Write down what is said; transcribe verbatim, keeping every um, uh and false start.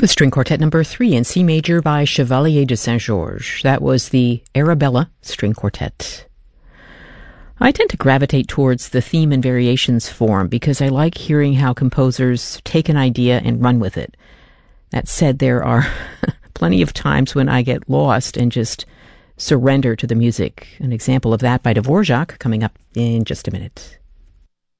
With String Quartet number three in C major by Chevalier de Saint-Georges. That was the Arabella String Quartet. I tend to gravitate towards the theme and variations form because I like hearing how composers take an idea and run with it. That said, there are plenty of times when I get lost and just surrender to the music. An example of that by Dvorak coming up in just a minute.